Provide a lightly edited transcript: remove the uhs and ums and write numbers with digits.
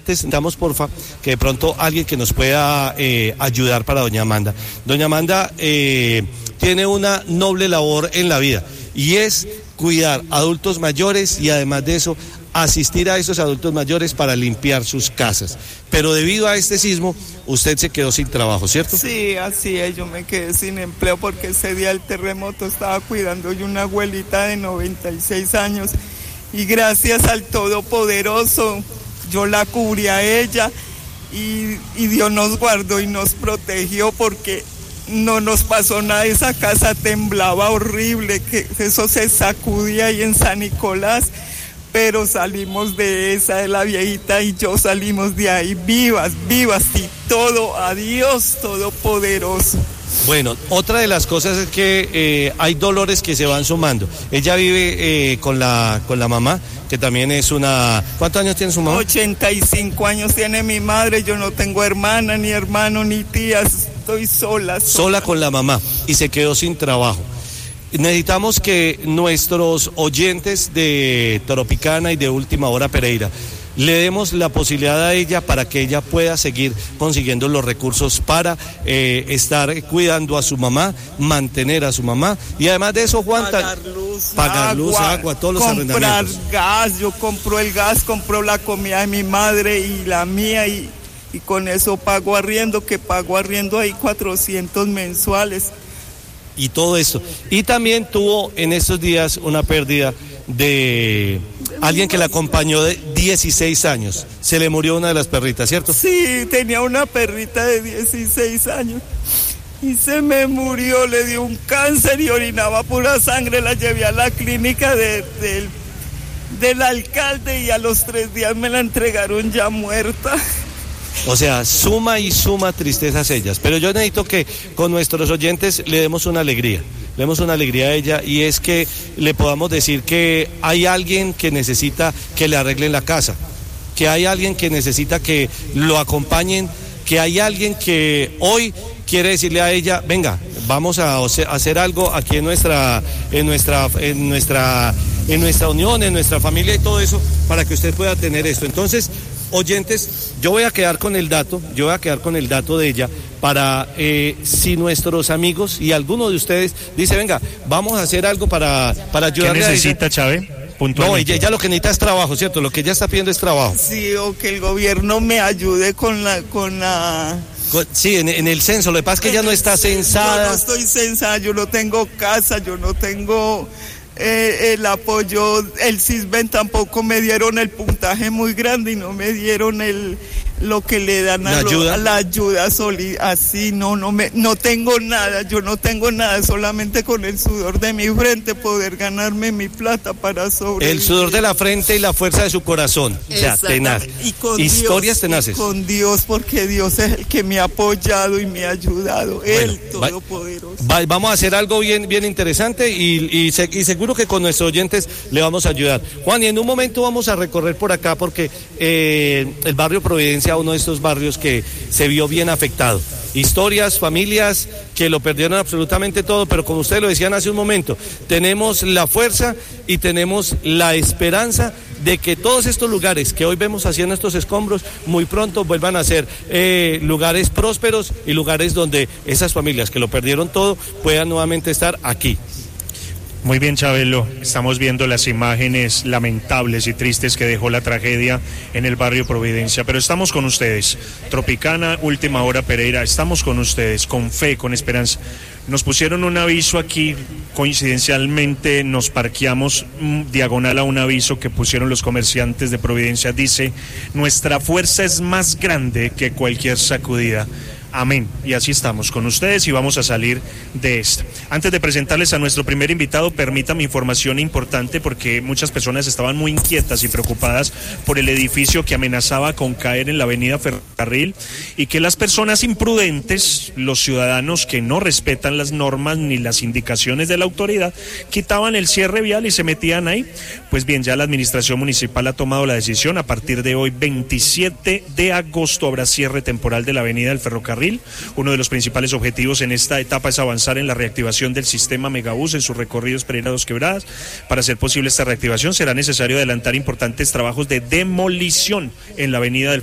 necesitamos, porfa, que de pronto alguien que nos pueda ayudar para doña Amanda. Doña Amanda tiene una noble labor en la vida y es cuidar adultos mayores y además de eso asistir a esos adultos mayores para limpiar sus casas. Pero debido a este sismo, usted se quedó sin trabajo, ¿cierto? Sí, así es, yo me quedé sin empleo porque ese día del terremoto estaba cuidando yo una abuelita de 96 años y gracias al Todopoderoso yo la cubrí a ella y Dios nos guardó y nos protegió porque no nos pasó nada. Esa casa temblaba horrible, que eso se sacudía ahí en San Nicolás, pero salimos de esa, de la viejita y yo salimos de ahí vivas y todo a Dios Todopoderoso. Bueno, otra de las cosas es que hay dolores que se van sumando. Ella vive con la mamá, que también es una... ¿Cuántos años tiene su mamá? 85 años tiene mi madre, yo no tengo hermana, ni hermano, ni tías, estoy sola. Sola con la mamá y se quedó sin trabajo. Necesitamos que nuestros oyentes de Tropicana y de Última Hora Pereira le demos la posibilidad a ella para que ella pueda seguir consiguiendo los recursos para estar cuidando a su mamá, mantener a su mamá y además de eso, Juan, pagar luz, agua, todos los arrendamientos. Comprar gas, yo compro el gas, compro la comida de mi madre y la mía y con eso pago arriendo, que pago arriendo ahí 400 mensuales. Y todo esto. Y también tuvo en estos días una pérdida de alguien que la acompañó de 16 años. Se le murió una de las perritas, ¿cierto? Sí, tenía una perrita de 16 años y se me murió, le dio un cáncer y orinaba pura sangre. La llevé a la clínica del alcalde y a los 3 días me la entregaron ya muerta. O sea, suma y suma tristezas ellas. Pero yo necesito que con nuestros oyentes le demos una alegría. Le demos una alegría a ella y es que le podamos decir que hay alguien que necesita que le arreglen la casa, que hay alguien que necesita que lo acompañen, que hay alguien que hoy quiere decirle a ella, venga, vamos a hacer algo aquí en nuestra unión, en nuestra familia y todo eso, para que usted pueda tener esto. Entonces, oyentes, yo voy a quedar con el dato de ella para si nuestros amigos y alguno de ustedes dice, venga, vamos a hacer algo para ayudarle. ¿Qué necesita, Chávez? No, ella lo que necesita es trabajo, ¿cierto? Lo que ella está pidiendo es trabajo. Sí, o que el gobierno me ayude con la... Sí, en el censo, lo que pasa es que ella no está censada. Yo no estoy censada, yo no tengo casa, yo no tengo... el apoyo, el CISBEN tampoco me dieron el puntaje muy grande y no me dieron lo que le dan a la ayuda así, no tengo nada, yo no tengo nada, solamente con el sudor de mi frente poder ganarme mi plata para sobrevivir. El sudor de la frente y la fuerza de su corazón, o sea, tenaz. Y con historias Dios, tenaces. Y con Dios, porque Dios es el que me ha apoyado y me ha ayudado, bueno, Él Todopoderoso. Vamos a hacer algo bien interesante y seguro que con nuestros oyentes le vamos a ayudar. Juan, y en un momento vamos a recorrer por acá porque el barrio Providencia, uno de estos barrios que se vio bien afectado. Historias, familias que lo perdieron absolutamente todo, pero como ustedes lo decían hace un momento, tenemos la fuerza y tenemos la esperanza de que todos estos lugares que hoy vemos así en estos escombros, muy pronto vuelvan a ser lugares prósperos y lugares donde esas familias que lo perdieron todo puedan nuevamente estar aquí. Muy bien, Chabelo, estamos viendo las imágenes lamentables y tristes que dejó la tragedia en el barrio Providencia, pero estamos con ustedes, Tropicana, Última Hora Pereira, estamos con ustedes, con fe, con esperanza. Nos pusieron un aviso aquí, coincidencialmente nos parqueamos diagonal a un aviso que pusieron los comerciantes de Providencia, dice, nuestra fuerza es más grande que cualquier sacudida. Amén. Y así estamos con ustedes y vamos a salir de esto. Antes de presentarles a nuestro primer invitado, permítame información importante porque muchas personas estaban muy inquietas y preocupadas por el edificio que amenazaba con caer en la avenida Ferrocarril y que las personas imprudentes, los ciudadanos que no respetan las normas ni las indicaciones de la autoridad, quitaban el cierre vial y se metían ahí. Pues bien, ya la administración municipal ha tomado la decisión. A partir de hoy, 27 de agosto, habrá cierre temporal de la avenida del Ferrocarril. Uno de los principales objetivos en esta etapa es avanzar en la reactivación del sistema Megabús en sus recorridos Pereira Dos Quebradas. Para hacer posible esta reactivación será necesario adelantar importantes trabajos de demolición en la avenida del